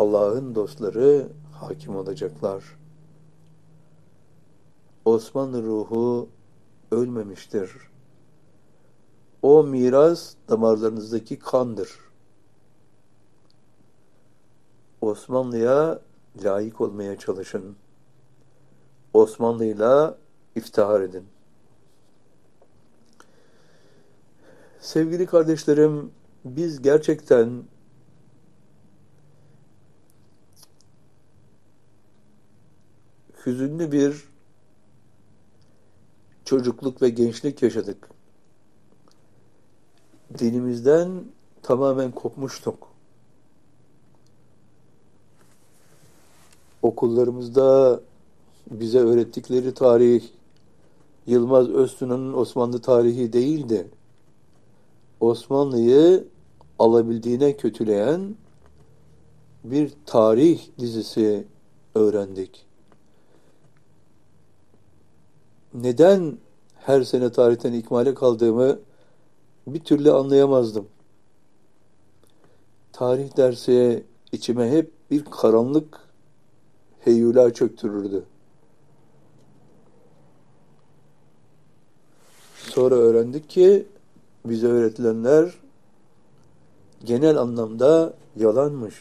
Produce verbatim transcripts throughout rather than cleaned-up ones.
Allah'ın dostları hakim olacaklar. Osmanlı ruhu ölmemiştir. O miras damarlarınızdaki kandır. Osmanlı'ya layık olmaya çalışın. Osmanlı'yla iftihar edin. Sevgili kardeşlerim, biz gerçekten hüzünlü bir çocukluk ve gençlik yaşadık. Dinimizden tamamen kopmuştuk. Okullarımızda bize öğrettikleri tarih, Yılmaz Öztuna'nın Osmanlı tarihi değildi. Osmanlı'yı alabildiğine kötüleyen bir tarih dizisi öğrendik. Neden her sene tarihten ikmale kaldığımı bir türlü anlayamazdım. Tarih dersi içime hep bir karanlık heyula çöktürürdü. Sonra öğrendik ki bize öğretilenler genel anlamda yalanmış.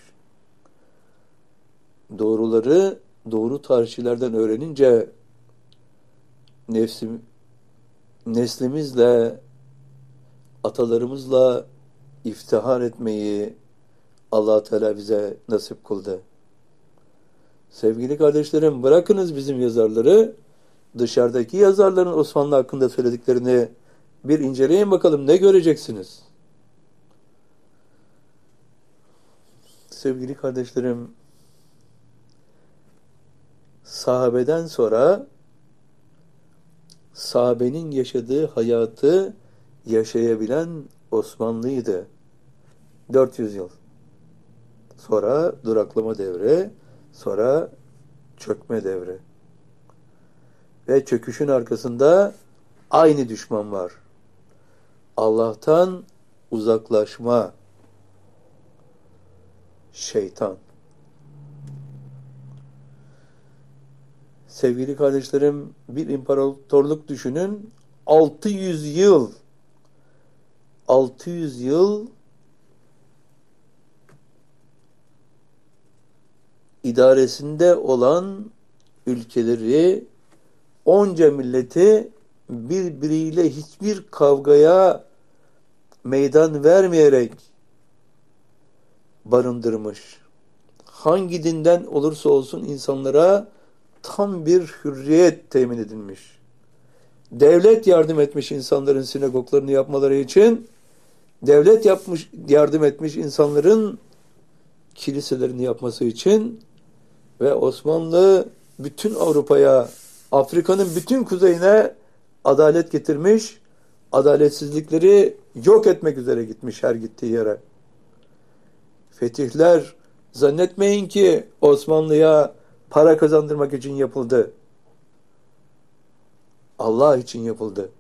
Doğruları doğru tarihçilerden öğrenince nefsim, neslimizle, atalarımızla iftihar etmeyi Allah Teala bize nasip kıldı. Sevgili kardeşlerim, bırakınız bizim yazarları, dışarıdaki yazarların Osmanlı hakkında söylediklerini bir inceleyin bakalım, ne göreceksiniz? Sevgili kardeşlerim, sahabeden sonra sahabenin yaşadığı hayatı yaşayabilen Osmanlı'ydı. dört yüz yıl. Sonra duraklama devri, sonra çökme devri. Ve çöküşün arkasında aynı düşman var. Allah'tan uzaklaşma, şeytan. Sevgili kardeşlerim, bir imparatorluk düşünün. altı yüz yıl altı yüz yıl idaresinde olan ülkeleri, onca milleti birbiriyle hiçbir kavgaya meydan vermeyerek barındırmış. Hangi dinden olursa olsun insanlara tam bir hürriyet temin edilmiş. Devlet yardım etmiş insanların sinagoglarını yapmaları için. Devlet yapmış, yardım etmiş insanların kiliselerini yapması için. Ve Osmanlı bütün Avrupa'ya, Afrika'nın bütün kuzeyine adalet getirmiş. Adaletsizlikleri yok etmek üzere gitmiş her gittiği yere. Fetihler zannetmeyin ki Osmanlı'ya para kazandırmak için yapıldı. Allah için yapıldı.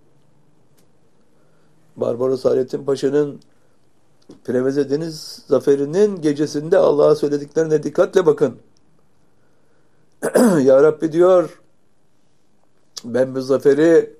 Barbaros Hayrettin Paşa'nın Preveze Deniz Zaferi'nin gecesinde Allah'a söylediklerine dikkatle bakın. Ya Rabbi diyor, ben bu zaferi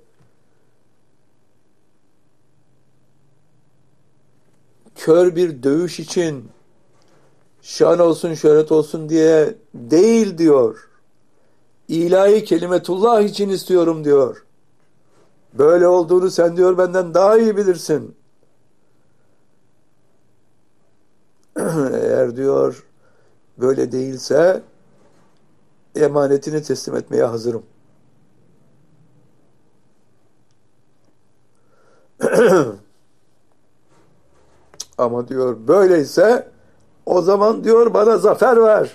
kör bir dövüş için, şan olsun, şöhret olsun diye değil diyor. İlahi kelimetullah için istiyorum diyor. Böyle olduğunu sen diyor benden daha iyi bilirsin. Eğer diyor böyle değilse emanetini teslim etmeye hazırım. Ama diyor böyleyse o zaman diyor bana zafer ver.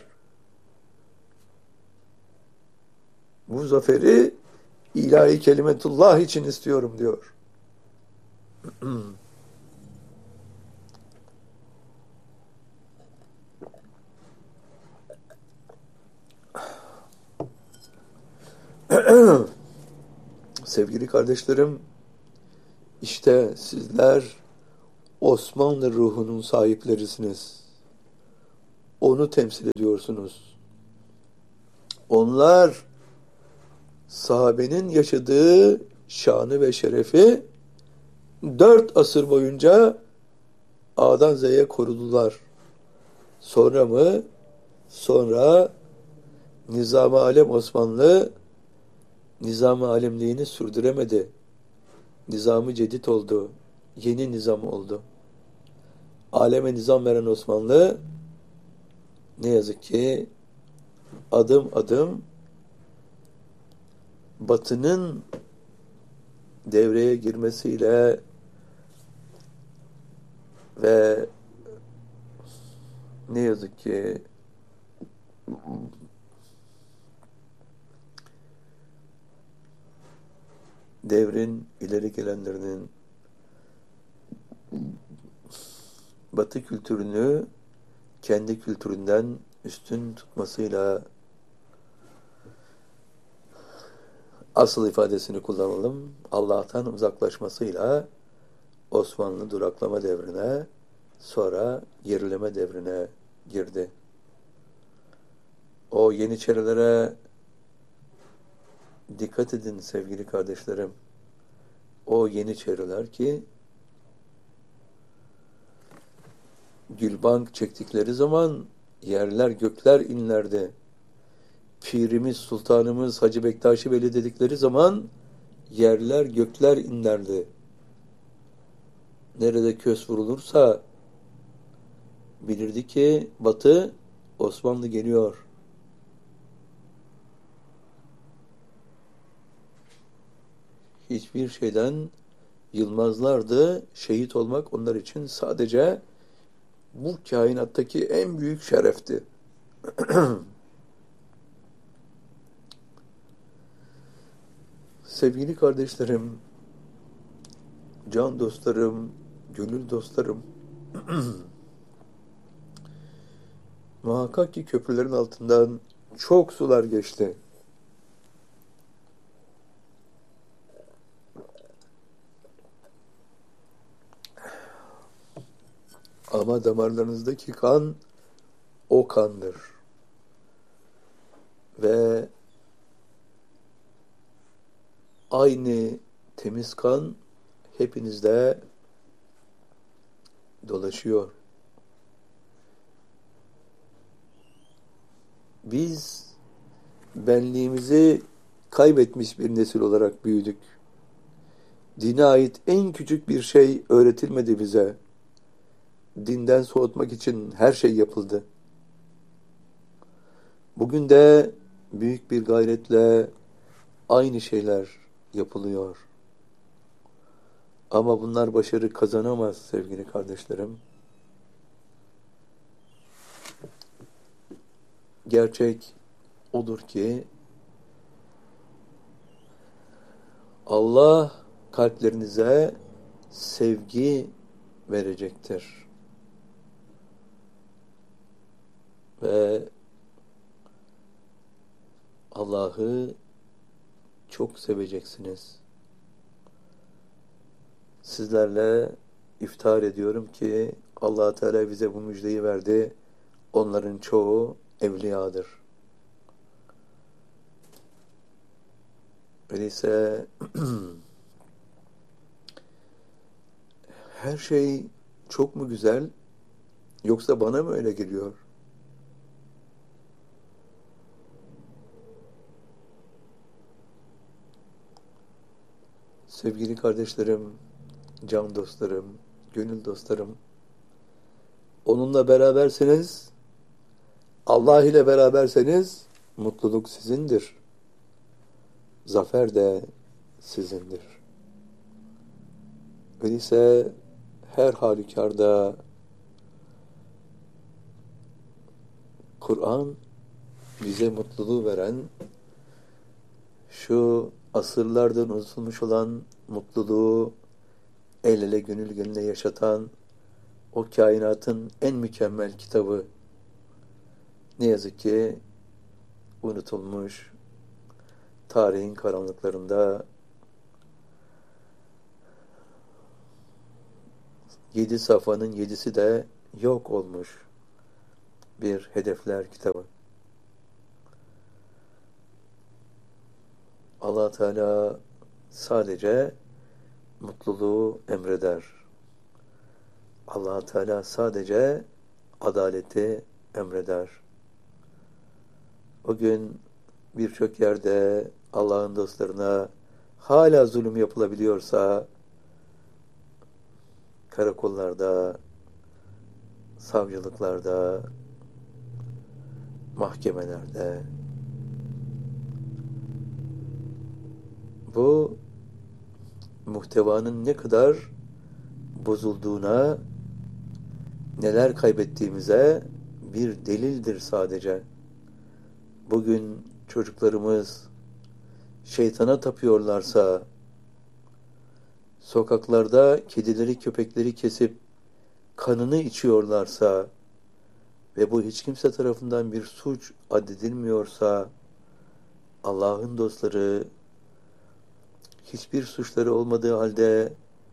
Bu zaferi ilahi kelimetullah için istiyorum diyor. Sevgili kardeşlerim, işte sizler Osmanlı ruhunun sahiplerisiniz. onu temsil ediyorsunuz. Onlar sahabenin yaşadığı şanı ve şerefi dört asır boyunca A'dan Z'ye korudular. Sonra mı? Sonra Nizam-ı Alem Osmanlı Nizam-ı Alemliğini sürdüremedi. Nizam-ı Cedid oldu. Yeni nizam oldu. Aleme nizam veren Osmanlı ne yazık ki adım adım Batı'nın devreye girmesiyle ve ne yazık ki devrin ileri gelenlerinin Batı kültürünü kendi kültüründen üstün tutmasıyla, asıl ifadesini kullanalım, Allah'tan uzaklaşmasıyla Osmanlı duraklama devrine, sonra gerileme devrine girdi. O yeniçerilere dikkat edin sevgili kardeşlerim. O yeniçeriler ki Gülbank çektikleri zaman yerler gökler inlerdi. Pirimiz, sultanımız Hacı Bektaşi Veli dedikleri zaman yerler gökler inlerdi. Nerede köz vurulursa bilirdi ki Batı, Osmanlı geliyor. Hiçbir şeyden yılmazlardı. Şehit olmak onlar için sadece bu kainattaki en büyük şerefti. Sevgili kardeşlerim, can dostlarım, gönül dostlarım, muhakkak ki köprülerin altından çok sular geçti. Ama damarlarınızdaki kan o kandır. Ve aynı temiz kan hepinizde dolaşıyor. Biz benliğimizi kaybetmiş bir nesil olarak büyüdük. Dine ait en küçük bir şey öğretilmedi bize. Dinden soğutmak için her şey yapıldı. Bugün de büyük bir gayretle aynı şeyler yapılıyor. Ama bunlar başarı kazanamaz sevgili kardeşlerim. Gerçek odur ki Allah kalplerinize sevgi verecektir. Ve Allah'ı çok seveceksiniz. Sizlerle iftihar ediyorum ki Allah Teala bize bu müjdeyi verdi. Onların çoğu evliyadır. Öyleyse her şey çok mu güzel, yoksa bana mı öyle geliyor? Sevgili kardeşlerim, can dostlarım, gönül dostlarım, onunla beraberseniz, Allah ile beraberseniz mutluluk sizindir. Zafer de sizindir. Öyleyse her halükarda Kur'an bize mutluluğu veren, şu asırlardan unutulmuş olan mutluluğu el ele gönül gönüle yaşatan o kainatın en mükemmel kitabı ne yazık ki unutulmuş, tarihin karanlıklarında yedi safhanın yedisi de yok olmuş. bir hedefler kitabı. Allah Teala sadece mutluluğu emreder. Allah Teala sadece adaleti emreder. O gün birçok yerde Allah'ın dostlarına hala zulüm yapılabiliyorsa, karakollarda, savcılıklarda, mahkemelerde, bu muhtevanın ne kadar bozulduğuna, neler kaybettiğimize bir delildir sadece. Bugün çocuklarımız şeytana tapıyorlarsa, sokaklarda kedileri köpekleri kesip kanını içiyorlarsa ve bu hiç kimse tarafından bir suç addedilmiyorsa, Allah'ın dostları hiçbir suçları olmadığı halde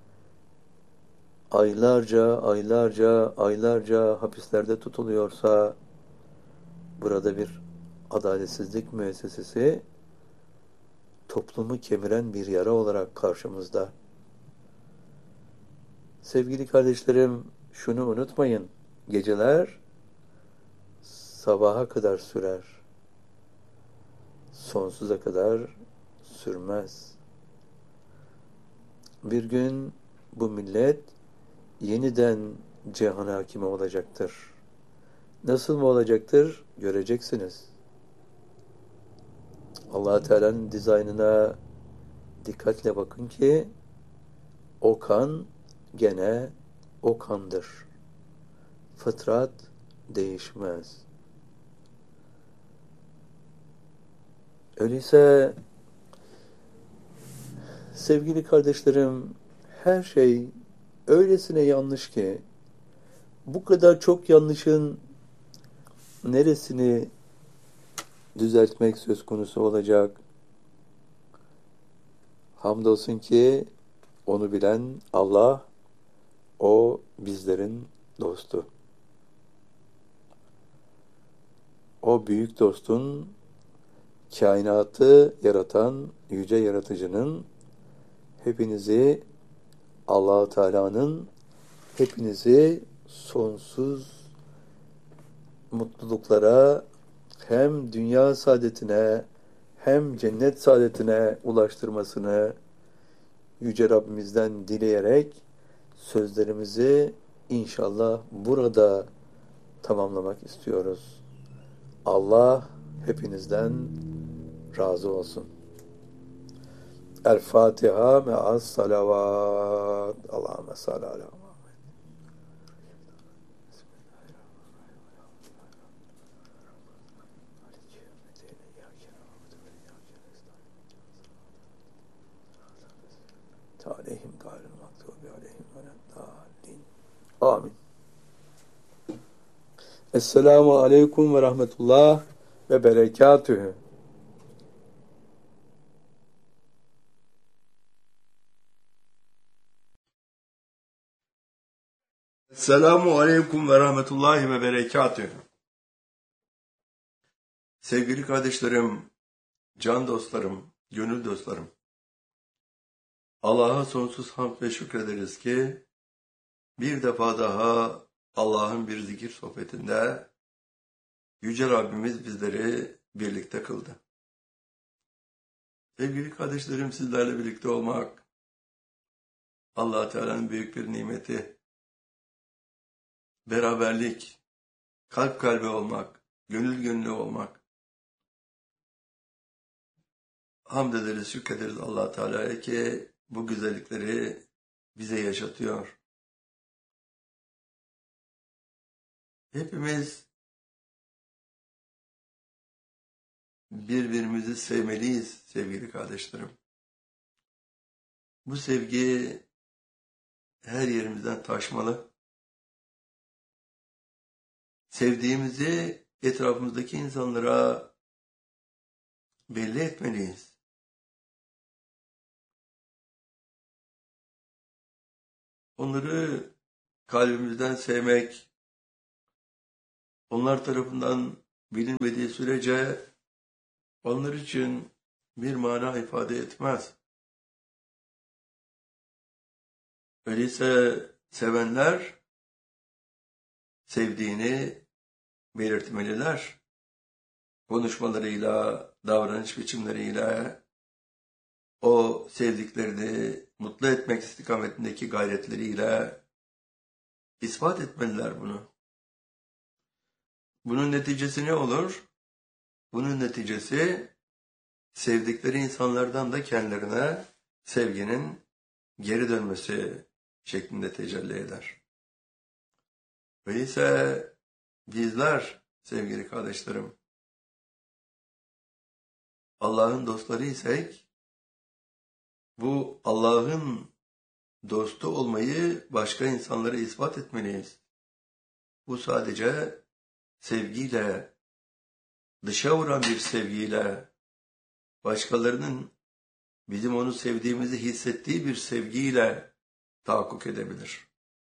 aylarca, aylarca, aylarca hapislerde tutuluyorsa, burada bir adaletsizlik müessesesi toplumu kemiren bir yara olarak karşımızda. Sevgili kardeşlerim, şunu unutmayın. Geceler sabaha kadar sürer. Sonsuza kadar sürmez. Bir gün bu millet yeniden cihan hakimi olacaktır. Nasıl mı olacaktır? Göreceksiniz. Allah Teala'nın dizaynına dikkatle bakın ki o kan gene o kandır. Fıtrat değişmez. Öyleyse sevgili kardeşlerim, her şey öylesine yanlış ki bu kadar çok yanlışın neresini düzeltmek söz konusu olacak? Hamdolsun ki onu bilen Allah, o bizlerin dostu. O büyük dostun, kainatı yaratan yüce yaratıcının hepinizi, Allah-u Teala'nın hepinizi sonsuz mutluluklara, hem dünya saadetine hem cennet saadetine ulaştırmasını yüce Rabbimizden dileyerek sözlerimizi inşallah burada tamamlamak istiyoruz. Allah hepinizden razı olsun. El Fatiha me'as salavat. Allahümme salli ala Muhammed. Aleyhim gayril mağdubi aleyhim veleddallin. Amin. Esselamu aleyküm ve rahmetullah ve berekatühü. Selamu aleyküm ve rahmetullahi ve berekatühü. Sevgili kardeşlerim, can dostlarım, gönül dostlarım. Allah'a sonsuz hamd ve şükrederiz ki bir defa daha Allah'ın bir zikir sohbetinde Yüce Rabbimiz bizleri birlikte kıldı. Sevgili kardeşlerim, sizlerle birlikte olmak Allah Teala'nın büyük bir nimeti. Beraberlik, kalp kalbe olmak, gönül gönüle olmak. Hamd ederiz, şükrederiz Allah Teala'ya ki bu güzellikleri bize yaşatıyor. Hepimiz birbirimizi sevmeliyiz sevgili kardeşlerim. Bu sevgi her yerimizden taşmalı. Sevdiğimizi etrafımızdaki insanlara belli etmeliyiz. Onları kalbimizden sevmek, onlar tarafından bilinmediği sürece onlar için bir mana ifade etmez. Öyleyse sevenler sevdiğini belirtmeliler. Konuşmalarıyla, davranış biçimleriyle o sevdiklerini mutlu etmek istikametindeki gayretleriyle ispat etmeliler bunu. Bunun neticesi ne olur? Bunun neticesi sevdikleri insanlardan da kendilerine sevginin geri dönmesi şeklinde tecelli eder. Öyleyse bizler sevgili kardeşlerim, Allah'ın dostları isek, bu Allah'ın dostu olmayı başka insanlara ispat etmeliyiz. Bu sadece sevgiyle, dışa vuran bir sevgiyle, başkalarının bizim onu sevdiğimizi hissettiği bir sevgiyle tahakkuk edebilir.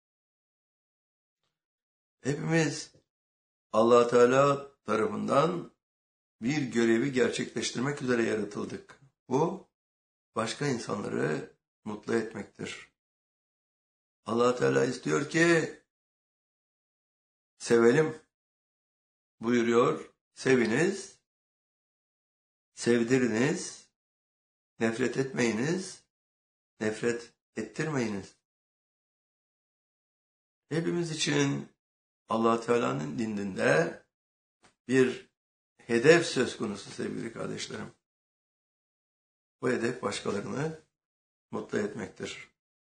Hepimiz Allah Teala tarafından bir görevi gerçekleştirmek üzere yaratıldık. Bu, başka insanları mutlu etmektir. Allah Teala istiyor ki sevelim buyuruyor. Seviniz, sevdiriniz, nefret etmeyiniz, nefret ettirmeyiniz. Hepimiz için Allah Teala'nın dininde bir hedef söz konusu sevgili kardeşlerim. Bu hedef başkalarını mutlu etmektir.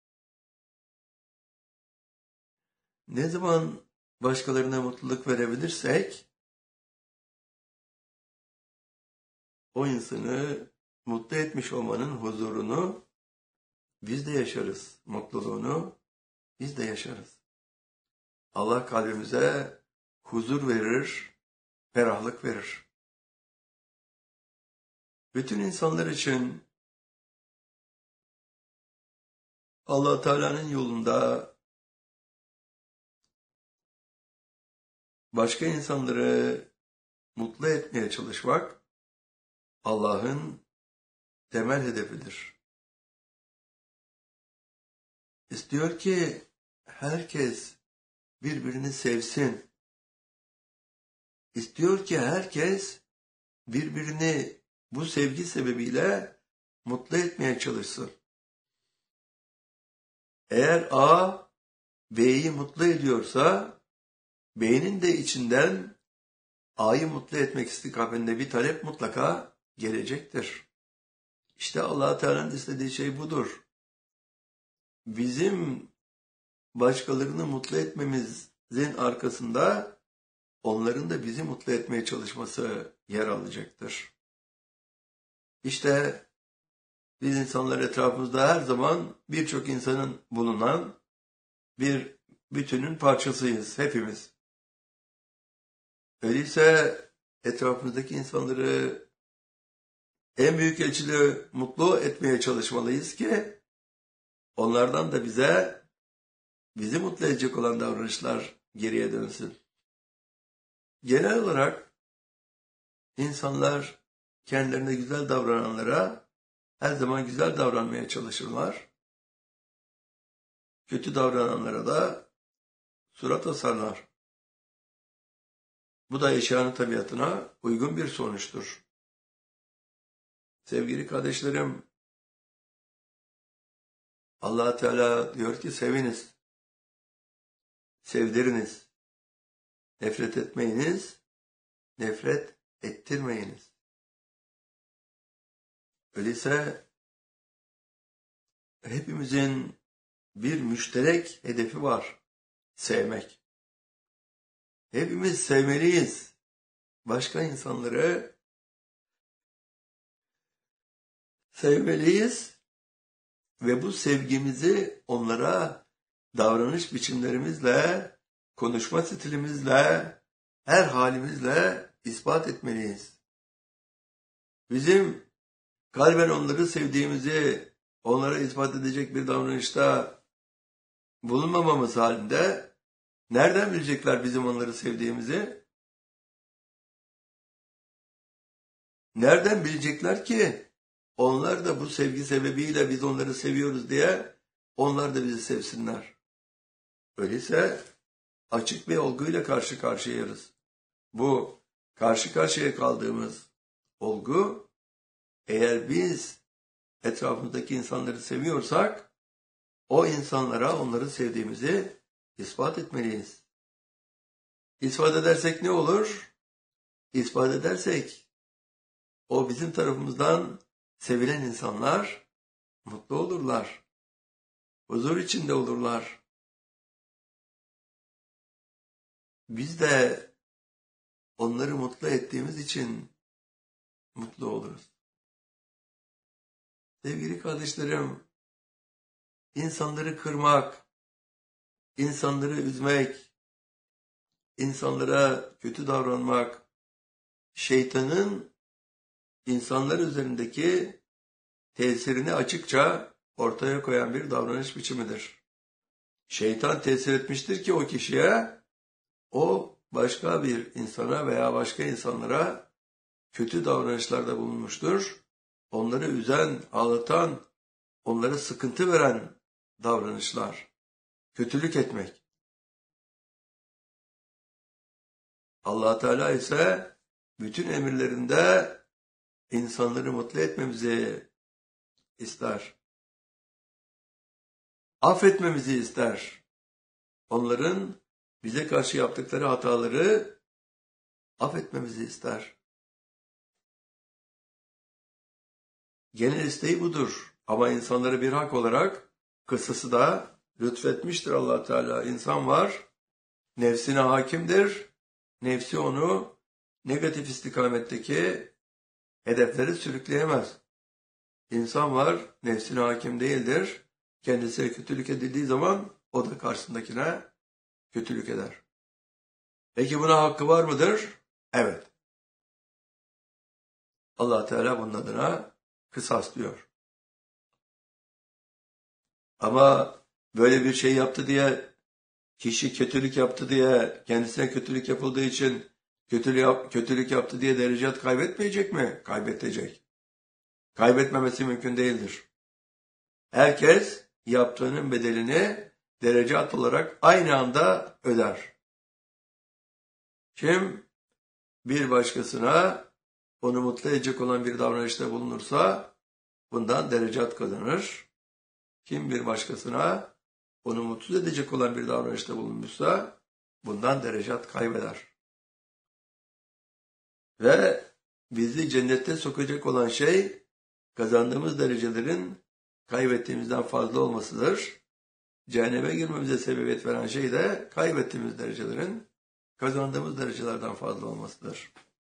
Ne zaman başkalarına mutluluk verebilirsek, o insanı mutlu etmiş olmanın huzurunu biz de yaşarız. Mutluluğunu biz de yaşarız. Allah kalbimize huzur verir, ferahlık verir. Bütün insanlar için Allah Teala'nın yolunda başka insanları mutlu etmeye çalışmak Allah'ın temel hedefidir. İstiyor ki herkes birbirini sevsin. İstiyor ki herkes birbirini bu sevgi sebebiyle mutlu etmeye çalışsın. Eğer A, B'yi mutlu ediyorsa, B'nin de içinden A'yı mutlu etmek istikametinde bir talep mutlaka gelecektir. İşte Allah Teala'nın istediği şey budur. Bizim başkalarını mutlu etmemizin arkasında onların da bizi mutlu etmeye çalışması yer alacaktır. İşte biz insanlar etrafımızda her zaman birçok insanın bulunan bir bütünün parçasıyız hepimiz. Öyleyse etrafımızdaki insanları en büyük ölçüde mutlu etmeye çalışmalıyız ki onlardan da bize bizi mutlu edecek olan davranışlar geriye dönsün. Genel olarak insanlar kendilerine güzel davrananlara her zaman güzel davranmaya çalışırlar. Kötü davrananlara da surat asarlar. Bu da eşyanın tabiatına uygun bir sonuçtur. Sevgili kardeşlerim, Allah Teala diyor ki seviniz, sevdiriniz, nefret etmeyiniz, nefret ettirmeyiniz. Öyleyse hepimizin bir müşterek hedefi var, sevmek. Hepimiz sevmeliyiz. Başka insanları sevmeliyiz ve bu sevgimizi onlara davranış biçimlerimizle, konuşma stilimizle, her halimizle ispat etmeliyiz. Bizim kalben onları sevdiğimizi onlara ispat edecek bir davranışta bulunmamamız halinde nereden bilecekler bizim onları sevdiğimizi? Nereden bilecekler ki onlar da bu sevgi sebebiyle biz onları seviyoruz diye onlar da bizi sevsinler. Öyleyse açık bir olguyla karşı karşıyayız. Bu karşı karşıya kaldığımız olgu, eğer biz etrafımızdaki insanları seviyorsak o insanlara onları sevdiğimizi ispat etmeliyiz. İspat edersek ne olur? İspat edersek o bizim tarafımızdan sevilen insanlar mutlu olurlar. Huzur içinde olurlar. Biz de onları mutlu ettiğimiz için mutlu oluruz. Sevgili kardeşlerim, insanları kırmak, insanları üzmek, insanlara kötü davranmak, şeytanın insanlar üzerindeki tesirini açıkça ortaya koyan bir davranış biçimidir. Şeytan tesir etmiştir ki o kişiye, o başka bir insana veya başka insanlara kötü davranışlarda bulunmuştur. Onları üzen, ağlatan, onlara sıkıntı veren davranışlar, kötülük etmek. Allah Teala ise bütün emirlerinde insanları mutlu etmemizi ister. Affetmemizi ister. Onların bize karşı yaptıkları hataları affetmemizi ister. Genel isteği budur. Ama insanları bir hak olarak kısası da lütfetmiştir Allah Teala. İnsan var, nefsine hakimdir. Nefsi onu negatif istikametteki hedefleri sürükleyemez. İnsan var, nefsine hakim değildir. Kendisine kötülük edildiği zaman o da karşısındakine kötülük eder. Peki buna hakkı var mıdır? Evet. Allah Teala bunun adına kısas diyor. Ama böyle bir şey yaptı diye, kişi kötülük yaptı diye, kendisine kötülük yapıldığı için kötülük, yap, kötülük yaptı diye derecet kaybetmeyecek mi? Kaybedecek. Kaybetmemesi mümkün değildir. Herkes yaptığının bedelini derecat olarak aynı anda öder. Kim bir başkasına onu mutlu edecek olan bir davranışta bulunursa bundan derecat kazanır. Kim bir başkasına onu mutsuz edecek olan bir davranışta bulunmuşsa bundan derecat kaybeder. Ve bizi cennette sokacak olan şey kazandığımız derecelerin kaybettiğimizden fazla olmasıdır. Cehenneme girmemize sebebiyet veren şey de kaybettiğimiz derecelerin kazandığımız derecelerden fazla olmasıdır.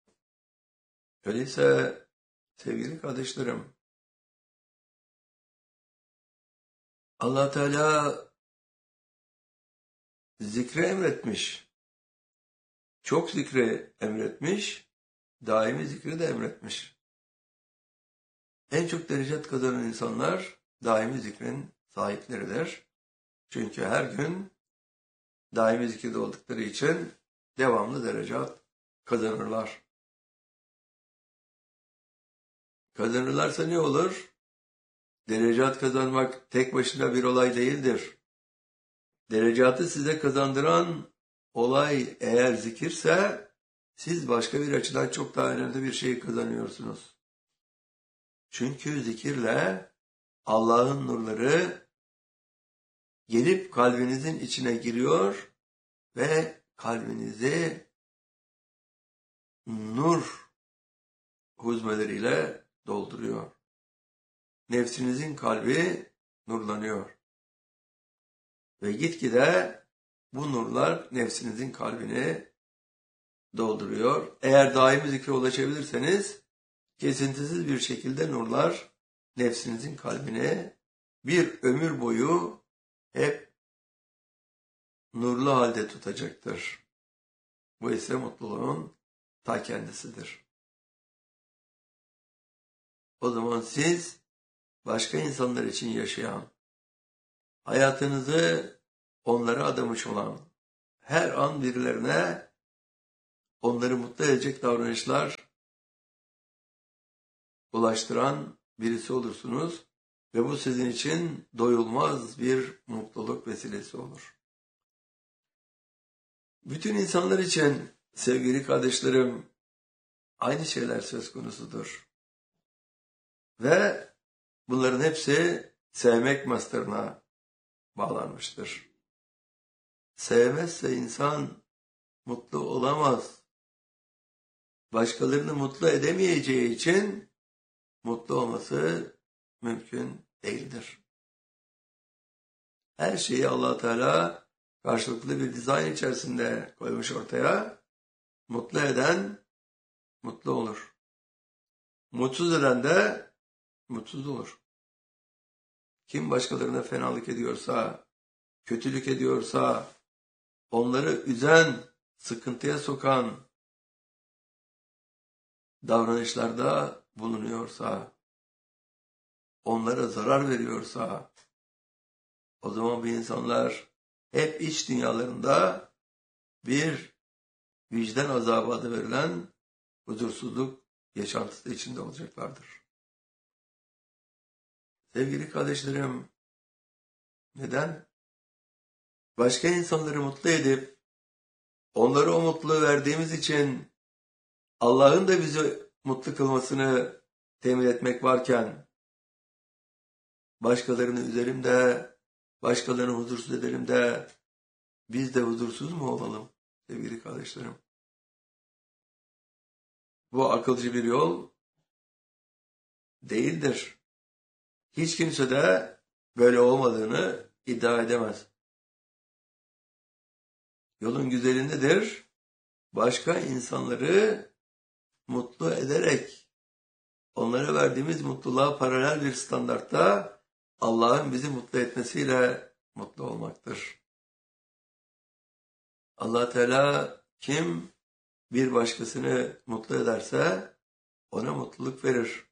Öyleyse sevgili kardeşlerim, Allah Teala zikre emretmiş. Çok zikre emretmiş, daimi zikri de emretmiş. En çok derecet kazanan insanlar daimi zikrin sahipleridir. Çünkü her gün daimi zikirde oldukları için devamlı derecet kazanırlar. Kazanırlarsa ne olur? Derecat kazanmak tek başına bir olay değildir. Derecatı size kazandıran olay eğer zikirse, siz başka bir açıdan çok daha önemli bir şey kazanıyorsunuz. Çünkü zikirle Allah'ın nurları gelip kalbinizin içine giriyor ve kalbinizi nur huzmeleriyle dolduruyor. Nefsinizin kalbi nurlanıyor. Ve gitgide bu nurlar nefsinizin kalbini dolduruyor. Eğer daimi zikre ulaşabilirseniz kesintisiz bir şekilde nurlar nefsinizin kalbini bir ömür boyu hep nurlu halde tutacaktır. Bu ise mutluluğun ta kendisidir. O zaman siz başka insanlar için yaşayan, hayatınızı onlara adamış olan, her an birilerine onları mutlu edecek davranışlar ulaştıran birisi olursunuz ve bu sizin için doyulmaz bir mutluluk vesilesi olur. Bütün insanlar için sevgili kardeşlerim aynı şeyler söz konusudur. Ve bunların hepsi sevmek mastarına bağlanmıştır. Sevmezse insan mutlu olamaz. Başkalarını mutlu edemeyeceği için mutlu olması mümkün değildir. Her şeyi Allah Teala karşılıklı bir dizayn içerisinde koymuş ortaya. Mutlu eden mutlu olur. Mutsuz eden de mutsuz olur. Kim başkalarına fenalık ediyorsa, kötülük ediyorsa, onları üzen, sıkıntıya sokan davranışlarda bulunuyorsa, onlara zarar veriyorsa, o zaman bu insanlar hep iç dünyalarında bir vicdan azabı adı verilen huzursuzluk yaşantısı içinde olacaklardır. Sevgili kardeşlerim, neden? Başka insanları mutlu edip onlara o mutluluğu verdiğimiz için Allah'ın da bizi mutlu kılmasını temin etmek varken başkalarını üzerim de, başkalarını huzursuz ederim de biz de huzursuz mu olalım sevgili kardeşlerim? Bu akılcı bir yol değildir. Hiç kimse de böyle olmadığını iddia edemez. Yolun güzeli nedir? Başka insanları mutlu ederek onlara verdiğimiz mutluluğa paralel bir standartta Allah'ın bizi mutlu etmesiyle mutlu olmaktır. Allah Teala kim bir başkasını mutlu ederse ona mutluluk verir.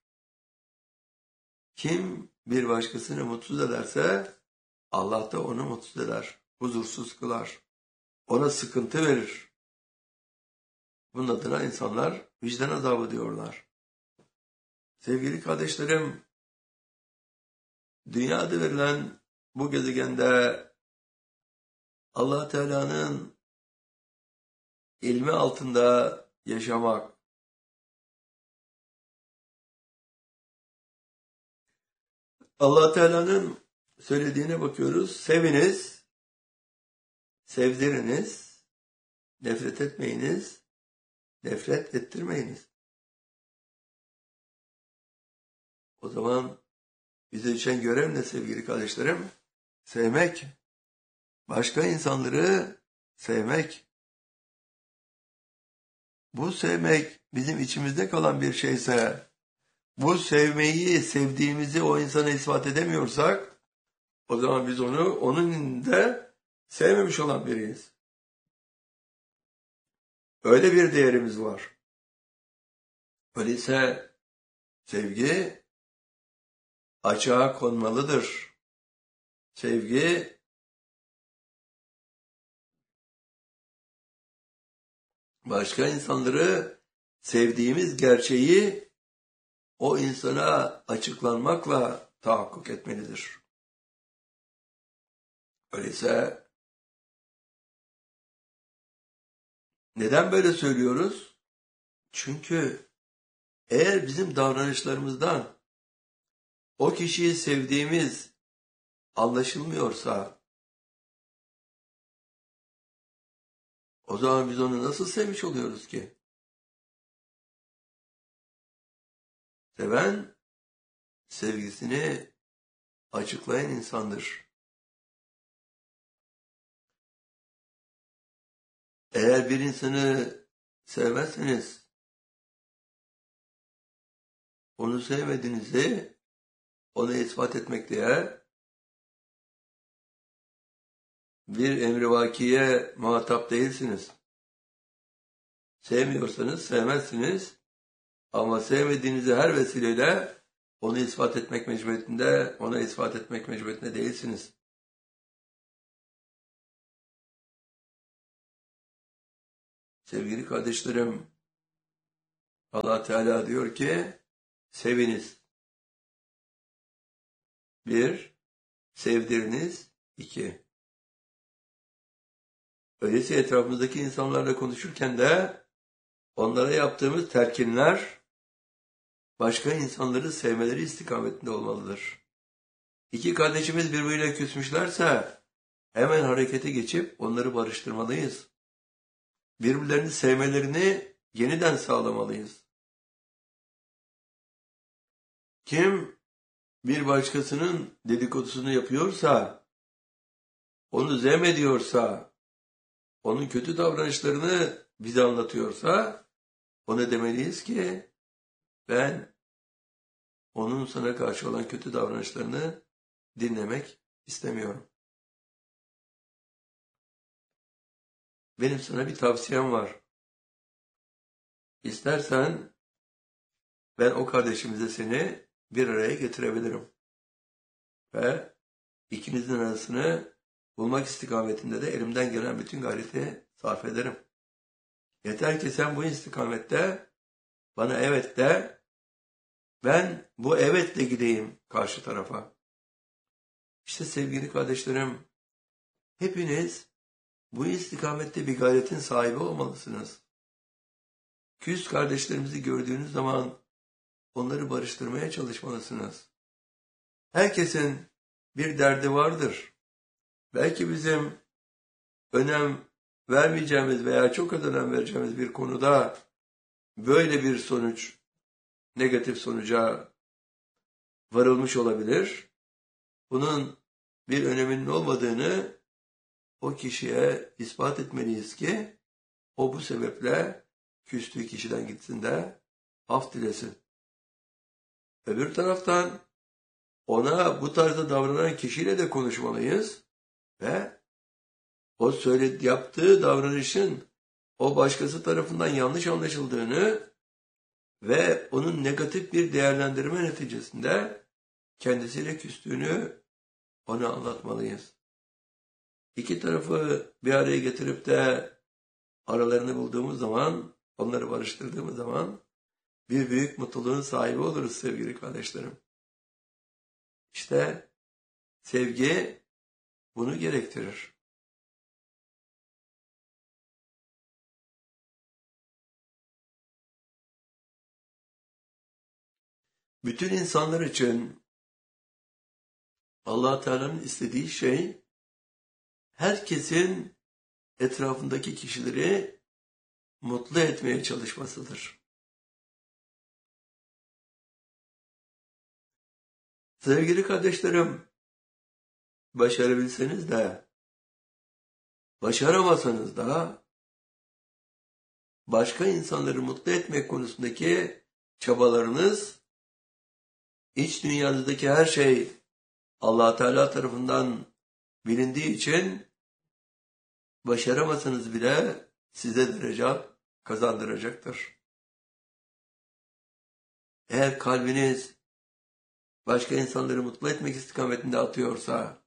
Kim bir başkasını mutsuz ederse Allah da onu mutsuz eder, huzursuz kılar. Ona sıkıntı verir. Bunun adına insanlar vicdan azabı diyorlar. Sevgili kardeşlerim, dünyada verilen bu gezegende Allah Teala'nın ilmi altında yaşamak, Allah Teala'nın söylediğine bakıyoruz. Seviniz, sevdiriniz, nefret etmeyiniz, nefret ettirmeyiniz. O zaman bize düşen görev ne sevgili kardeşlerim? Sevmek. Başka insanları sevmek. Bu sevmek bizim içimizde kalan bir şeyse, bu sevmeyi, sevdiğimizi o insana ispat edemiyorsak, o zaman biz onu, onun da sevmemiş olan biriyiz. Öyle bir değerimiz var. Öyleyse sevgi açığa konmalıdır. Sevgi başka insanları sevdiğimiz gerçeği o insana açıklanmakla tahakkuk etmelidir. Öyleyse neden böyle söylüyoruz? Çünkü eğer bizim davranışlarımızdan o kişiyi sevdiğimiz anlaşılmıyorsa o zaman biz onu nasıl sevmiş oluyoruz ki? Seven sevgisini açıklayan insandır. Eğer bir insanı sevmezseniz onu sevmediğinizi ona ispat etmekle bir emrivakiye muhatap değilsiniz. Sevmiyorsanız sevmezsiniz ama sevmediğinizi her vesileyle onu ispat etmek mecburiyetinde, ona ispat etmek mecburiyetinde değilsiniz. Sevgili kardeşlerim, Allah Teala diyor ki seviniz. Bir, sevdiriniz. İki. Öyleyse etrafımızdaki insanlarla konuşurken de onlara yaptığımız telkinler başka insanları sevmeleri istikametinde olmalıdır. İki kardeşimiz birbiriyle küsmüşlerse hemen harekete geçip onları barıştırmalıyız. Birbirlerini sevmelerini yeniden sağlamalıyız. Kim bir başkasının dedikodusunu yapıyorsa, onu zemediyorsa, onun kötü davranışlarını bize anlatıyorsa, ona demeliyiz ki ben onun sana karşı olan kötü davranışlarını dinlemek istemiyorum. Benim sana bir tavsiyem var. İstersen ben o kardeşimize seni bir araya getirebilirim. Ve ikinizin arasını bulmak istikametinde de elimden gelen bütün gayreti sarf ederim. Yeter ki sen bu istikamette bana evet de, ben bu evetle gideyim karşı tarafa. İşte sevgili kardeşlerim, hepiniz bu istikamette bir gayretin sahibi olmalısınız. Küs kardeşlerimizi gördüğünüz zaman onları barıştırmaya çalışmalısınız. Herkesin bir derdi vardır. Belki bizim önem vermeyeceğimiz veya çok az önem vereceğimiz bir konuda böyle bir sonuç, negatif sonuca varılmış olabilir. Bunun bir öneminin olmadığını o kişiye ispat etmeliyiz ki o bu sebeple küstüğü kişiden gitsin de af dilesin. Öbür taraftan ona bu tarzda davranan kişiyle de konuşmalıyız ve o söyledi, yaptığı davranışın o başkası tarafından yanlış anlaşıldığını ve onun negatif bir değerlendirme neticesinde kendisiyle küstüğünü ona anlatmalıyız. İki tarafı bir araya getirip de aralarını bulduğumuz zaman, onları barıştırdığımız zaman bir büyük mutluluğun sahibi oluruz sevgili kardeşlerim. İşte sevgi bunu gerektirir. Bütün insanlar için Allah Teala'nın istediği şey herkesin etrafındaki kişileri mutlu etmeye çalışmasıdır. Sevgili kardeşlerim, başarabilseniz de, başaramasanız da başka insanları mutlu etmek konusundaki çabalarınız, iç dünyanızdaki her şey Allah Teala tarafından bilindiği için başaramasanız bile size derece kazandıracaktır. Eğer kalbiniz başka insanları mutlu etmek istikametinde atıyorsa,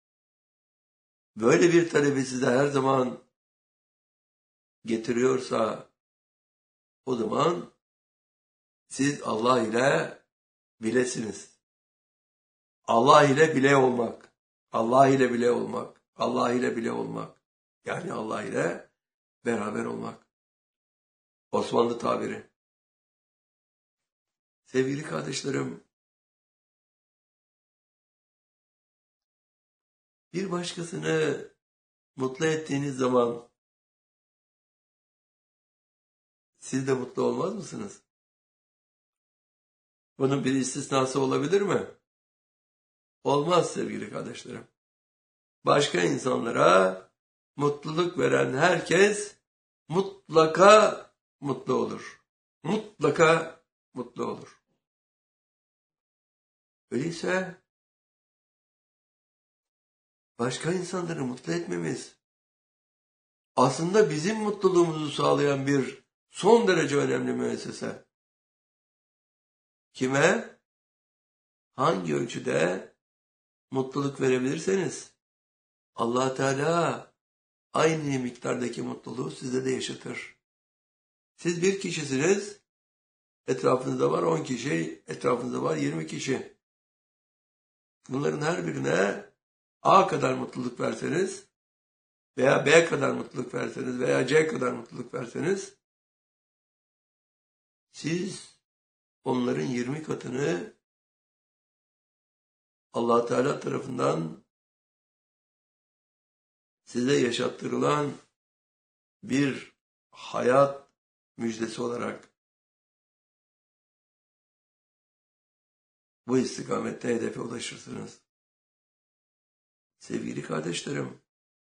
böyle bir talebi size her zaman getiriyorsa, o zaman siz Allah ile bilesiniz. Allah ile bile olmak, Allah ile bile olmak, Allah ile bile olmak, yani Allah ile beraber olmak. Osmanlı tabiri. Sevgili kardeşlerim, bir başkasını mutlu ettiğiniz zaman siz de mutlu olmaz mısınız? Bunun bir istisnası olabilir mi? Olmaz sevgili kardeşlerim. Başka insanlara mutluluk veren herkes mutlaka mutlu olur. Mutlaka mutlu olur. Öyleyse başka insanları mutlu etmemiz aslında bizim mutluluğumuzu sağlayan bir son derece önemli müessese. Kime, hangi ölçüde mutluluk verebilirseniz Allah Teala aynı miktardaki mutluluğu size de yaşatır. Siz bir kişisiniz, etrafınızda var on kişi, etrafınızda var yirmi kişi. Bunların her birine A kadar mutluluk verseniz veya B kadar mutluluk verseniz veya C kadar mutluluk verseniz siz onların yirmi katını Allah Teala tarafından size yaşattırılan bir hayat müjdesi olarak bu istikamette hedefe ulaşırsınız. Sevgili kardeşlerim,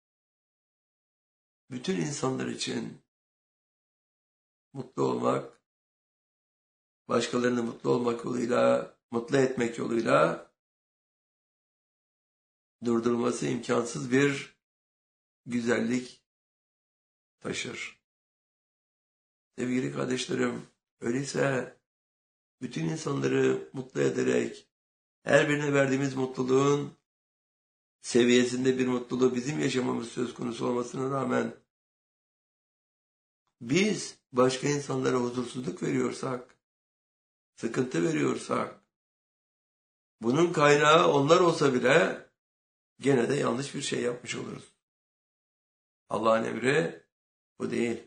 bütün insanlar için mutlu olmak, başkalarını mutlu olmak yoluyla, mutlu etmek yoluyla durdurulması imkansız bir güzellik taşır. Sevgili kardeşlerim, öyleyse bütün insanları mutlu ederek her birine verdiğimiz mutluluğun seviyesinde bir mutluluğu bizim yaşamamız söz konusu olmasına rağmen biz başka insanlara huzursuzluk veriyorsak, sıkıntı veriyorsak, bunun kaynağı onlar olsa bile gene de yanlış bir şey yapmış oluruz. Allah'ın emri bu değil.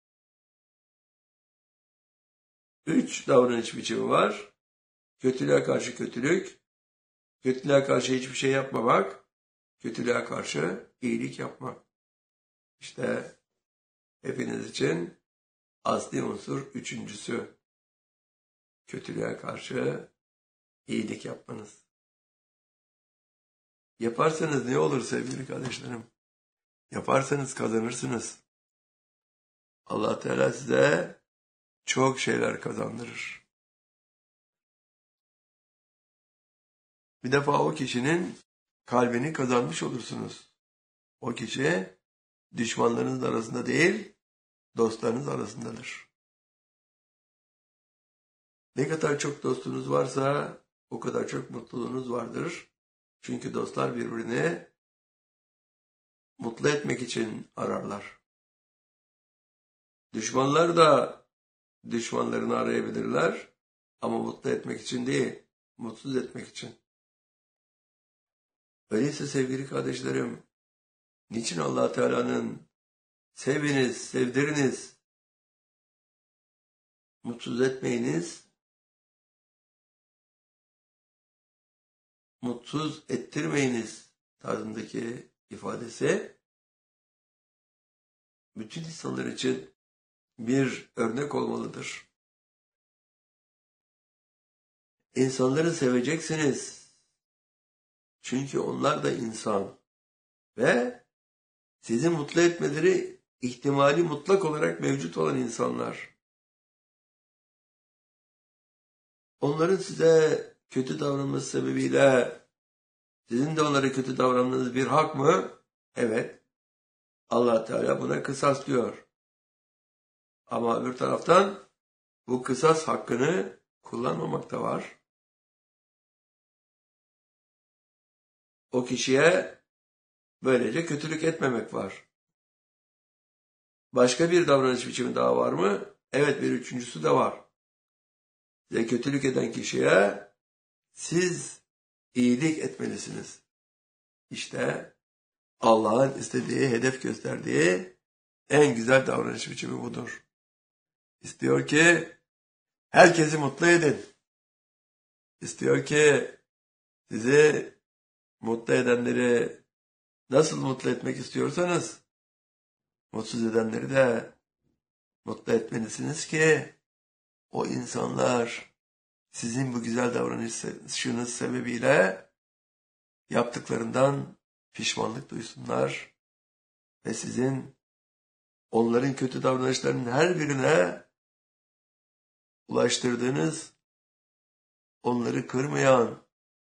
Üç davranış biçimi var. Kötülüğe karşı kötülük, kötülüğe karşı hiçbir şey yapmamak, kötülüğe karşı iyilik yapmak. İşte hepiniz için asli unsur üçüncüsü. Kötülüğe karşı iyilik yapmanız. Yaparsanız ne olur sevgili kardeşlerim? Yaparsanız kazanırsınız. Allah Teala size çok şeyler kazandırır. Bir defa o kişinin kalbini kazanmış olursunuz. O kişi düşmanlarınız arasında değil, dostlarınız arasındadır. Ne kadar çok dostunuz varsa o kadar çok mutluluğunuz vardır. Çünkü dostlar birbirini mutlu etmek için ararlar. Düşmanlar da düşmanlarını arayabilirler ama mutlu etmek için değil, mutsuz etmek için. Öyleyse sevgili kardeşlerim, niçin Allah Teala'nın seviniz, sevdiriniz, mutsuz etmeyiniz, mutsuz ettirmeyiniz tarzındaki ifadesi bütün insanlar için bir örnek olmalıdır. İnsanları seveceksiniz. Çünkü onlar da insan ve sizi mutlu etmeleri ihtimali mutlak olarak mevcut olan insanlar. Onların size kötü davranması sebebiyle sizin de onlara kötü davranmanız bir hak mı? Evet. Allah Teala buna kısas diyor. Ama öbür taraftan bu kısas hakkını kullanmamak da var. O kişiye böylece kötülük etmemek var. Başka bir davranış biçimi daha var mı? Evet, bir üçüncüsü de var. Size kötülük eden kişiye siz iyilik etmelisiniz. İşte Allah'ın istediği, hedef gösterdiği en güzel davranış biçimi budur. İstiyor ki herkesi mutlu edin. İstiyor ki sizi mutlu edenleri nasıl mutlu etmek istiyorsanız mutsuz edenleri de mutlu etmelisiniz ki o insanlar sizin bu güzel davranışınız sebebiyle yaptıklarından pişmanlık duysunlar ve sizin onların kötü davranışlarının her birine ulaştırdığınız, onları kırmayan,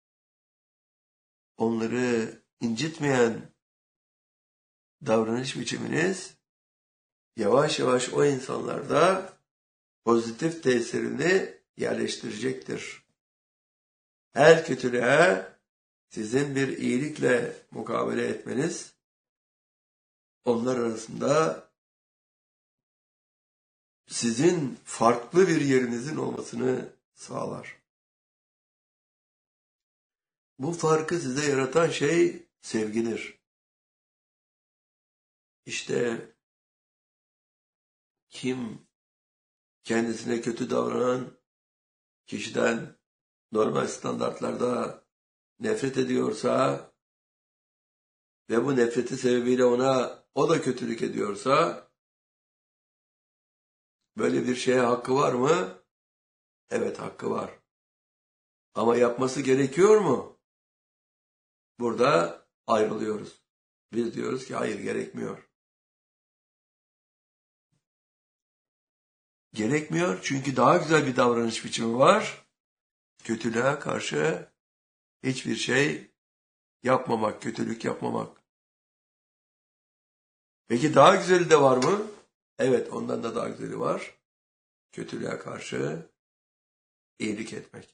onları incitmeyen davranış biçiminiz yavaş yavaş o insanlarda pozitif tesirini yerleştirecektir. Her kötülüğe sizin bir iyilikle mukabele etmeniz, onlar arasında sizin farklı bir yerinizin olmasını sağlar. Bu farkı size yaratan şey sevgidir. İşte kim kendisine kötü davranan kişiden normal standartlarda nefret ediyorsa ve bu nefreti sebebiyle ona o da kötülük ediyorsa, böyle bir şeye hakkı var mı? Evet, hakkı var. Ama yapması gerekiyor mu? Burada ayrılıyoruz. Biz diyoruz ki hayır, gerekmiyor. Gerekmiyor çünkü daha güzel bir davranış biçimi var. Kötülüğe karşı hiçbir şey yapmamak, kötülük yapmamak. Peki daha güzeli de var mı? Evet, ondan da daha güzeli var. Kötülüğe karşı iyilik etmek.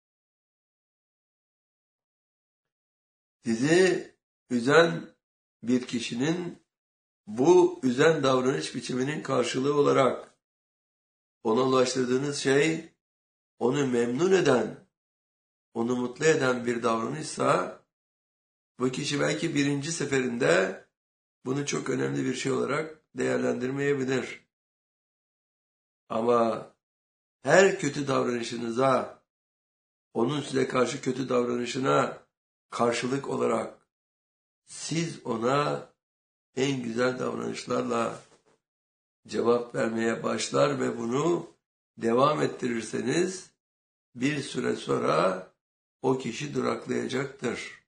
Sizi üzen bir kişinin bu üzen davranış biçiminin karşılığı olarak ona ulaştırdığınız şey, onu memnun eden, onu mutlu eden bir davranışsa, bu kişi belki birinci seferinde bunu çok önemli bir şey olarak değerlendirmeyebilir. Ama her kötü davranışınıza, onun size karşı kötü davranışına karşılık olarak siz ona en güzel davranışlarla cevap vermeye başlar ve bunu devam ettirirseniz bir süre sonra o kişi duraklayacaktır.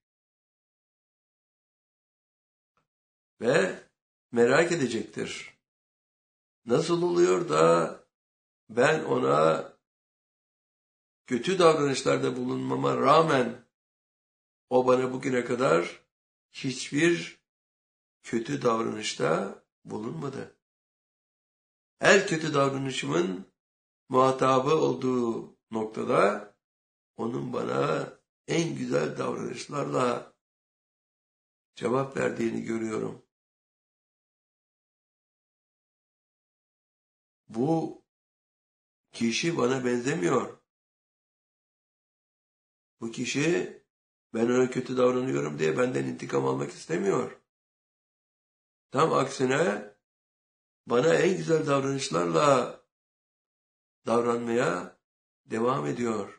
Ve merak edecektir. Nasıl oluyor da ben ona kötü davranışlarda bulunmama rağmen o bana bugüne kadar hiçbir kötü davranışta bulunmadı. Her kötü davranışımın muhatabı olduğu noktada onun bana en güzel davranışlarla cevap verdiğini görüyorum. Bu kişi bana benzemiyor. Bu kişi ben ona kötü davranıyorum diye benden intikam almak istemiyor. Tam aksine bana en güzel davranışlarla davranmaya devam ediyor.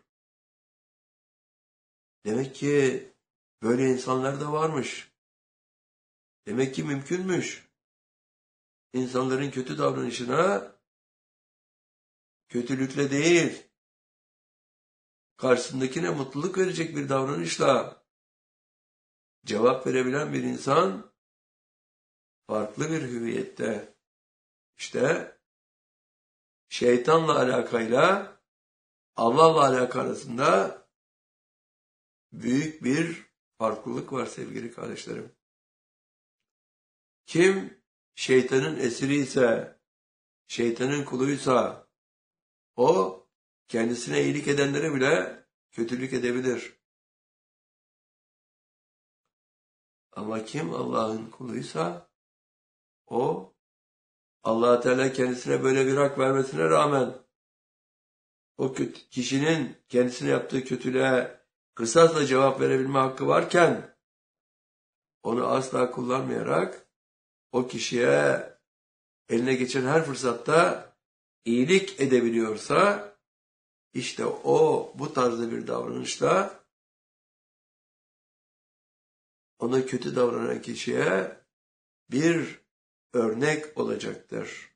Demek ki böyle insanlar da varmış. Demek ki mümkünmüş. İnsanların kötü davranışına kötülükle değil, karşısındakine mutluluk verecek bir davranışla cevap verebilen bir insan farklı bir hüviyette. İşte şeytanla alakayla Allah'la alaka arasında büyük bir farklılık var sevgili kardeşlerim. Kim şeytanın esiri ise, şeytanın kuluysa, o kendisine iyilik edenlere bile kötülük edebilir. Ama kim Allah'ın kuluysa, o Allah Teala kendisine böyle bir hak vermesine rağmen o kötü, kişinin kendisine yaptığı kötülüğe kısasla cevap verebilme hakkı varken onu asla kullanmayarak o kişiye eline geçen her fırsatta iyilik edebiliyorsa, işte o bu tarzda bir davranışla ona kötü davranan kişiye bir örnek olacaktır.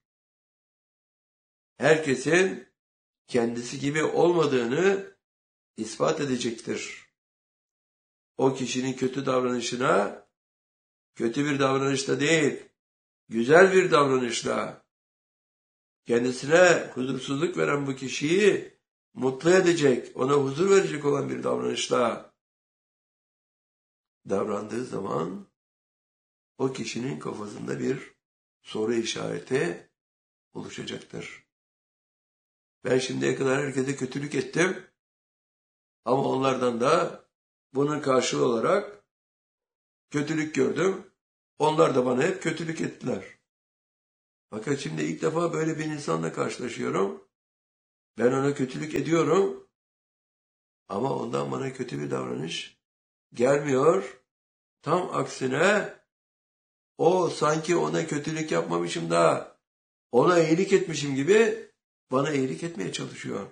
Herkesin kendisi gibi olmadığını ispat edecektir. O kişinin kötü davranışına kötü bir davranışla değil, güzel bir davranışla kendisine huzursuzluk veren bu kişiyi mutlu edecek, ona huzur verecek olan bir davranışla davrandığı zaman o kişinin kafasında bir soru işareti oluşacaktır. Ben şimdiye kadar herkese kötülük ettim ama onlardan da bunun karşılığı olarak kötülük gördüm. Onlar da bana hep kötülük ettiler. Fakat şimdi ilk defa böyle bir insanla karşılaşıyorum. Ben ona kötülük ediyorum. Ama ondan bana kötü bir davranış gelmiyor. Tam aksine o sanki ona kötülük yapmamışım da ona iyilik etmişim gibi bana iyilik etmeye çalışıyor.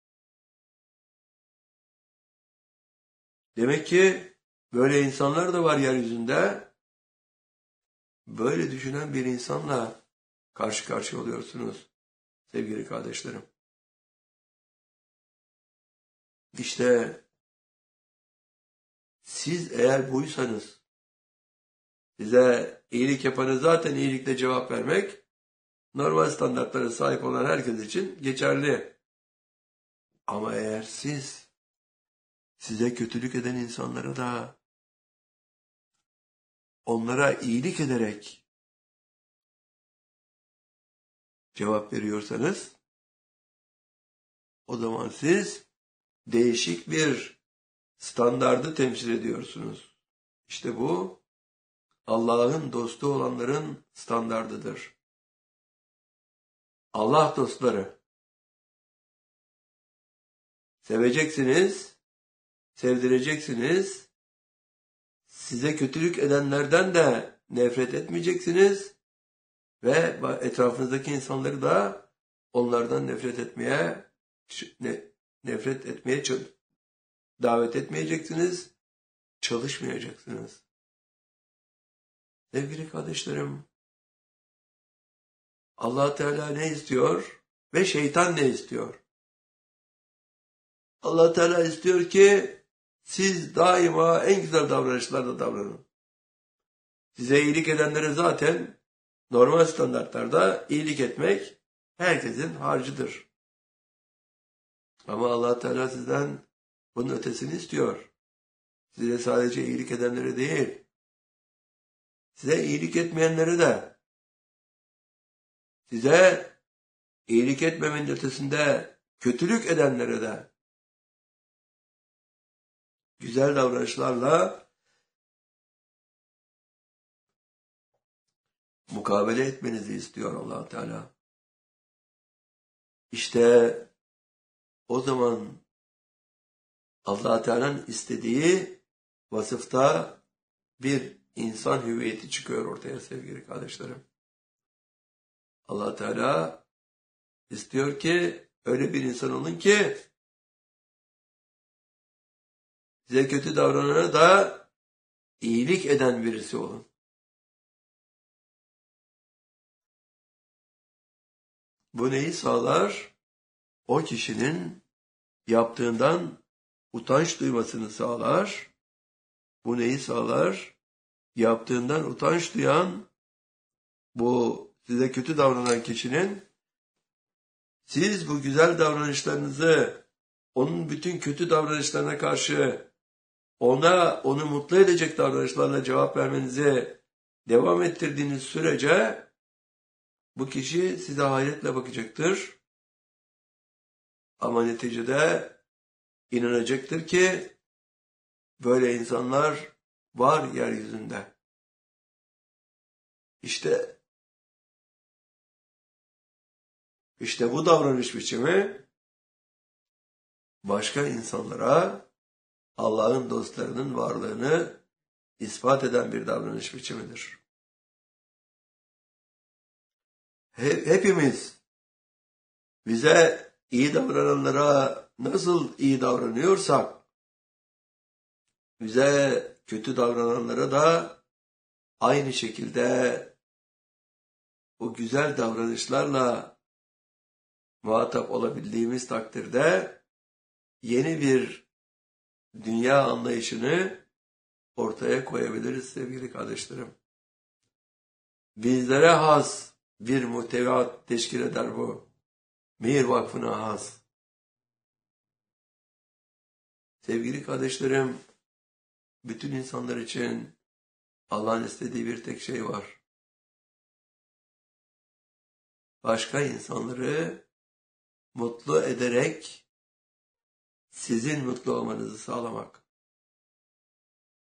Demek ki böyle insanlar da var yeryüzünde. Böyle düşünen bir insanla karşı karşıya oluyorsunuz sevgili kardeşlerim. İşte siz eğer buysanız, size iyilik yapanı zaten iyilikle cevap vermek, normal standartlara sahip olan herkes için geçerli. Ama eğer siz, size kötülük eden insanlara da onlara iyilik ederek cevap veriyorsanız, o zaman siz değişik bir standardı temsil ediyorsunuz. İşte bu Allah'ın dostu olanların standardıdır. Allah dostları. Seveceksiniz, sevdireceksiniz. Size kötülük edenlerden de nefret etmeyeceksiniz ve etrafınızdaki insanları da onlardan nefret etmeye nefret etmeye davet etmeyeceksiniz, çalışmayacaksınız. Sevgili kardeşlerim, Allah Teala ne istiyor ve şeytan ne istiyor? Allah Teala istiyor ki siz daima en güzel davranışlarla davranın. Size iyilik edenlere zaten normal standartlarda iyilik etmek herkesin harcıdır. Ama Allah Teala sizden bunun ötesini istiyor. Size sadece iyilik edenlere değil, size iyilik etmeyenlere de, size iyilik etmemenin ötesinde kötülük edenlere de güzel davranışlarla mukabele etmenizi istiyor Allah Teala. İşte o zaman Allah Teala'nın istediği vasıfta bir insan hüviyeti çıkıyor ortaya sevgili kardeşlerim. Allah Teala istiyor ki öyle bir insan olun ki size kötü davranana da iyilik eden birisi olun. Bu neyi sağlar? O kişinin yaptığından utanç duymasını sağlar. Bu neyi sağlar? Yaptığından utanç duyan, bu size kötü davranan kişinin siz bu güzel davranışlarınızı onun bütün kötü davranışlarına karşı ona onu mutlu edecek davranışlarla cevap vermenizi devam ettirdiğiniz sürece bu kişi size hayretle bakacaktır. Ama neticede inanacaktır ki böyle insanlar var yeryüzünde. İşte işte bu davranış biçimi başka insanlara Allah'ın dostlarının varlığını ispat eden bir davranış biçimidir. Hepimiz bize iyi davrananlara nasıl iyi davranıyorsak, bize kötü davrananlara da aynı şekilde o güzel davranışlarla muhatap olabildiğimiz takdirde yeni bir dünya anlayışını ortaya koyabiliriz sevgili kardeşlerim. Bizlere has bir muhtevat teşkil eder bu. Mihir Vakfı'na has. Sevgili kardeşlerim, bütün insanlar için Allah'ın istediği bir tek şey var. Başka insanları mutlu ederek sizin mutlu olmanızı sağlamak.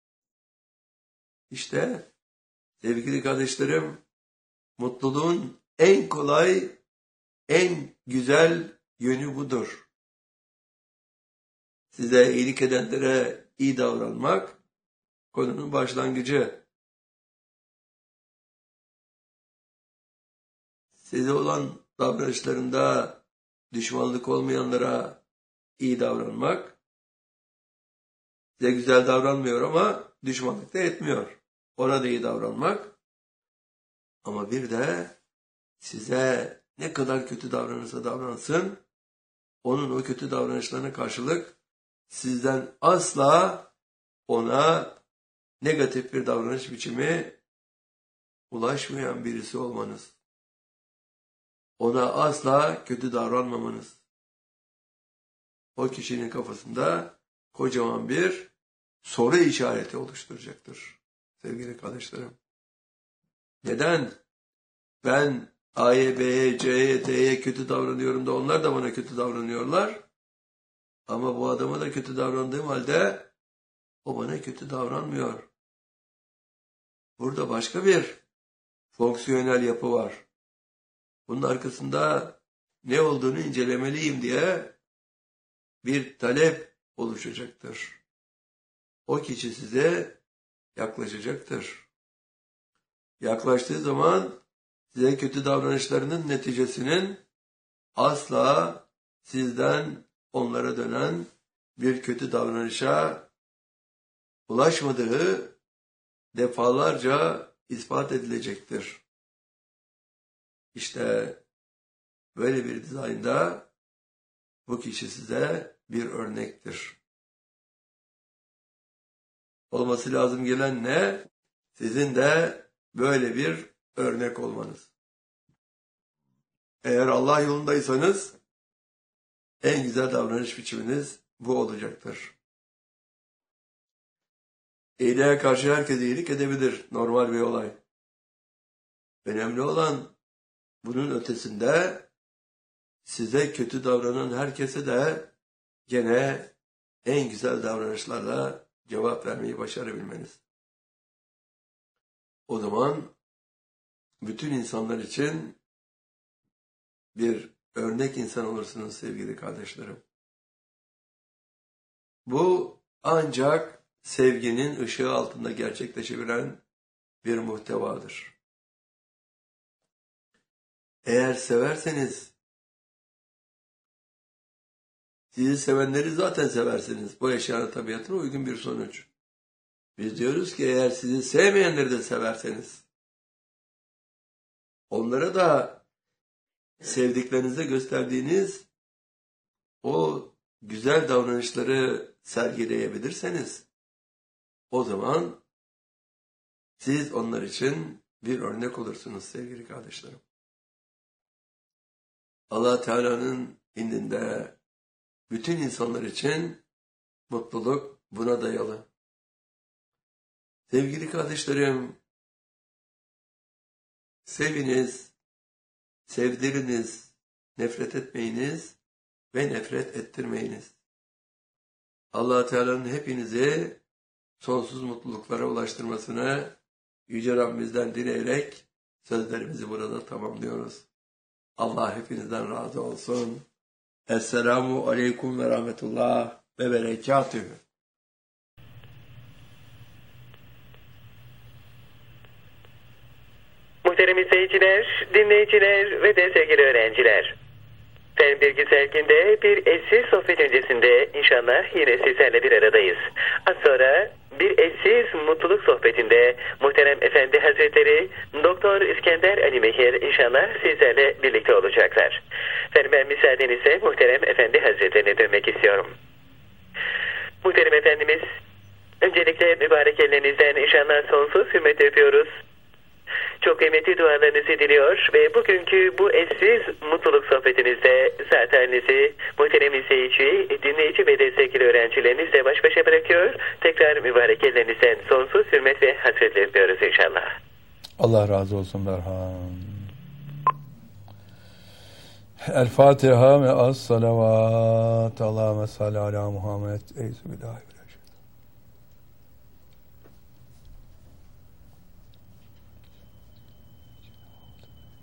İşte sevgili kardeşlerim, mutluluğun en kolay, en güzel yönü budur. Size iyilik edenlere iyi davranmak konunun başlangıcı. Size olan davranışlarında düşmanlık olmayanlara iyi davranmak, size güzel davranmıyor ama düşmanlık da etmiyor. Ona da iyi davranmak. Ama bir de size ne kadar kötü davranırsa davransın, onun o kötü davranışlarına karşılık sizden asla ona negatif bir davranış biçimi ulaşmayan birisi olmanız. Ona asla kötü davranmamanız. O kişinin kafasında kocaman bir soru işareti oluşturacaktır sevgili kardeşlerim. Neden? Ben A'ya, B'ye, C'ye, D'ye kötü davranıyorum da onlar da bana kötü davranıyorlar. Ama bu adama da kötü davrandığım halde o bana kötü davranmıyor. Burada başka bir fonksiyonel yapı var. Bunun arkasında ne olduğunu incelemeliyim diye bir talep oluşacaktır. O kişi size yaklaşacaktır. Yaklaştığı zaman size kötü davranışlarının neticesinin asla sizden onlara dönen bir kötü davranışa ulaşmadığı defalarca ispat edilecektir. İşte böyle bir dizaynda bu kişi size bir örnektir. Olması lazım gelen ne? Sizin de böyle bir örnek olmanız. Eğer Allah yolundaysanız en güzel davranış biçiminiz bu olacaktır. İyiliğe karşı herkes iyilik edebilir. Normal bir olay. Önemli olan bunun ötesinde size kötü davranan herkese de gene en güzel davranışlarla cevap vermeyi başarabilmeniz. O zaman bütün insanlar için bir örnek insan olursunuz sevgili kardeşlerim. Bu ancak sevginin ışığı altında gerçekleşebilen bir muhtevadır. Eğer severseniz, sizi sevenleri zaten seversiniz. Bu eşyanın tabiatına uygun bir sonuç. Biz diyoruz ki eğer sizi sevmeyenleri de severseniz, onlara da sevdiklerinize gösterdiğiniz o güzel davranışları sergileyebilirseniz, o zaman siz onlar için bir örnek olursunuz sevgili kardeşlerim. Allah Teala'nın indinde bütün insanlar için mutluluk buna dayalı. Sevgili kardeşlerim, seviniz, sevdiriniz, nefret etmeyiniz ve nefret ettirmeyiniz. Allah Teala'nın hepinizi sonsuz mutluluklara ulaştırmasını Yüce Rabbimizden dileyerek sözlerimizi burada tamamlıyoruz. Allah hepinizden razı olsun. Esselamu aleyküm ve rahmetullah ve berekatühü. Muhterem izleyiciler, dinleyiciler ve de sevgili öğrenciler. Fen Bilgisayar Gün'de bir eşsiz sohbet öncesinde inşallah yine sizlerle bir aradayız. Az sonra bir eşsiz mutluluk sohbetinde Muhterem Efendi Hazretleri Doktor İskender Ali Mehir inşallah sizlerle birlikte olacaklar. Efendim ben müsaadenizle Muhterem Efendi Hazretlerine dönmek istiyorum. Muhterem Efendimiz, öncelikle mübarek ellerinizden inşallah sonsuz hürmet yapıyoruz. Çok kıymetli dualarınızı diliyor ve bugünkü bu eşsiz mutluluk sohbetinizde zateninizi muhterem izleyici, dinleyici ve destekli öğrencilerinizle baş başa bırakıyor. Tekrar mübarek ellerinizden sonsuz hürmet ve hasretle öpüyoruz inşallah. Allah razı olsun Berhan. El Fatiha ve as salavat. Allahümme salli ala Muhammed. Eyzü billahi.